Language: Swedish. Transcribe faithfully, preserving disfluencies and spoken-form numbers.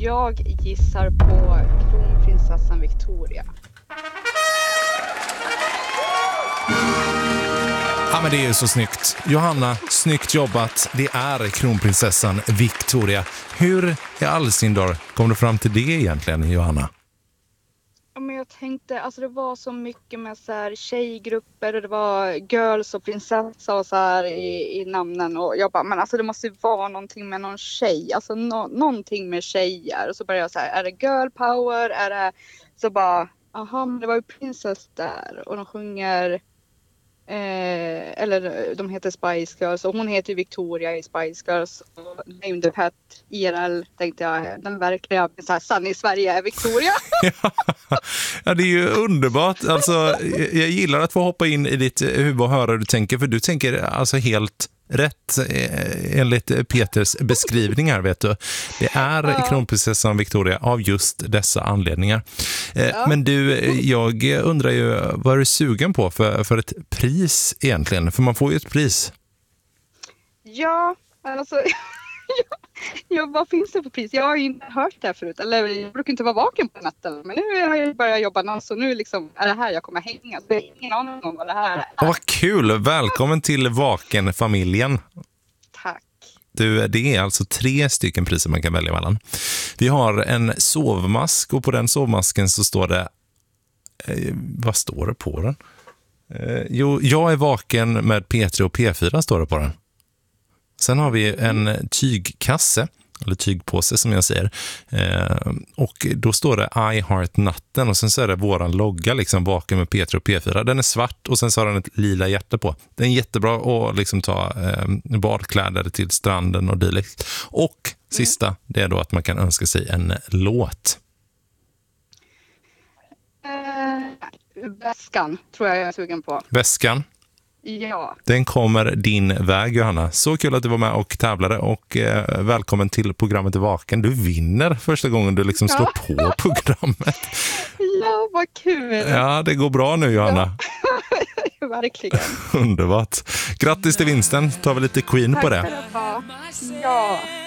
Jag gissar på kronprinsessan Victoria. Ja, men det är ju så snyggt. Johanna, snyggt jobbat. Det är kronprinsessan Victoria. Hur i all sin dag kom du fram till det egentligen, Johanna? Ja, men jag tänkte, alltså det var så mycket med så här tjejgrupper och det var girls och prinsessa och så här i, i namnen. Och jag bara, men alltså det måste ju vara någonting med någon tjej. Alltså no, någonting med tjejer. Och så började jag så här, är det girl power? Är det, så bara, aha, men det var ju princess där. Och de sjunger... Eh, eller de heter Spice Girls och hon heter ju Victoria i Spice Girls och Name the Pet I R L tänkte jag, den verkliga prinsessan i Sverige är Victoria. Ja, det är ju underbart. Alltså, jag gillar att få hoppa in i ditt huvud och höra hur du tänker, för du tänker alltså helt rätt enligt Peters beskrivningar, vet du. Det är ja. Kronprinsessan Victoria av just dessa anledningar. Ja. Men du, jag undrar ju, vad är du sugen på för, för ett pris egentligen? För man får ju ett pris. Ja, alltså... Ja, vad finns det för pris? Jag har ju inte hört det här förut. Eller jag brukar inte vara vaken på natten. Men nu har jag börjat jobba natt, så nu liksom är det här jag kommer hänga. Så jag har ingen aning om vad det här är. Vad kul! Välkommen till Vaken-familjen. Tack. Du, det är alltså tre stycken priser man kan välja mellan. Vi har en sovmask och på den sovmasken så står det... Eh, vad står det på den? Eh, jo, jag är vaken med P tre och P fyra står det på den. Sen har vi en tygkasse, eller tygpåse som jag säger. Eh, och då står det I Heart Natten och sen så är det våran logga liksom vaken med P tre och P fyra. Den är svart och sen så har den ett lila hjärta på. Den är jättebra att liksom ta eh, badkläder till stranden och dylikt. Och sista, det är då att man kan önska sig en låt. Eh, väskan tror jag jag är sugen på. Väskan? Ja. Den kommer din väg, Johanna. Så kul att du var med och tävlade och eh, välkommen till programmet Vaken. Du vinner första gången du liksom slår ja. på programmet. Ja, vad kul. Ja, det går bra nu, Johanna. Ja. Verkligen. Underbart. Grattis till vinsten. Tar vi lite Queen Tack på det. Ja.